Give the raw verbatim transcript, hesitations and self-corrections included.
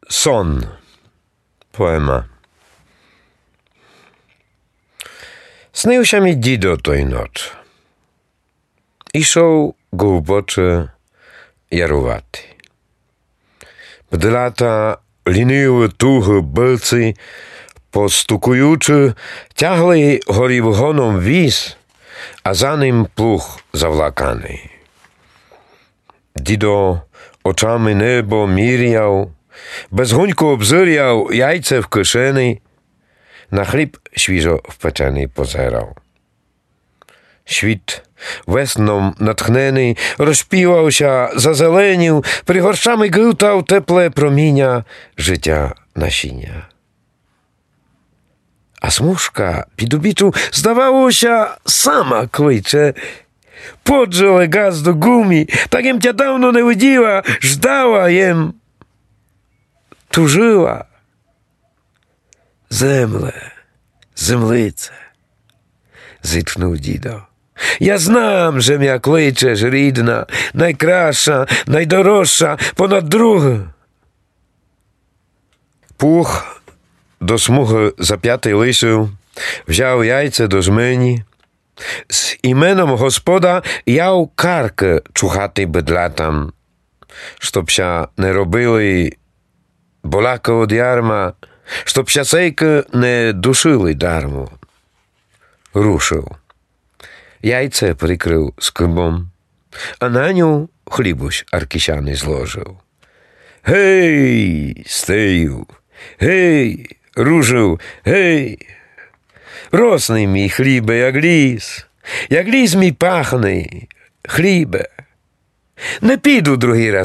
Son. Poema. Снився мій дідо той ноч. Ішов глибоче ярувати. Бдлята ліниво туго билці, постукуючи, тягли горів гоном віз, а за ним плуг завлаканий. Дідо очами небо міряв, безгонько обзиряв яйце в кишені, на хліб świeżo wpečený pozerał. Świt wesną natchniony rozpiwał się, zazelenił, prigorszami grutał teple promienia życia nasienia. A smuszka pidubiczu zdawało się sama kłycze. Podrzele gaz do gumi, tak jem cię dawno nie widziała, żdała jem, tużyła. Земле, землице, зітхнув дідо. Я знам, że м'я кличеш, рідна, найкраща, найдорожча, понад друге. Пух до смуги зап'ятий лисів, взяв яйце до жмені, з іменом Господа яв карки чухати бедлатам, щоб ся не робили боляка од ярма, щоб сясейки не душили дармо. Рушив. Яйце прикрив скибом, а на ню хлібусь аркісяний зложив. Гей, стею, гей, рушив, гей. Росний мій хлібе, як ліс, як ліс мій пахний, хлібе. Не піду другий раз